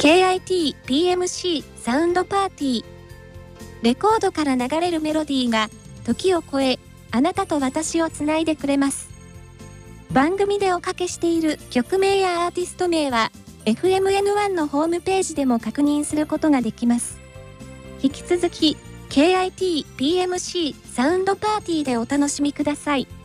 KIT PMC サウンドパーティー。レコードから流れるメロディーが時を超え、あなたと私をつないでくれます。番組でおかけしている曲名やアーティスト名は FMN1 のホームページでも確認することができます。引き続き KIT PMC サウンドパーティーでお楽しみください。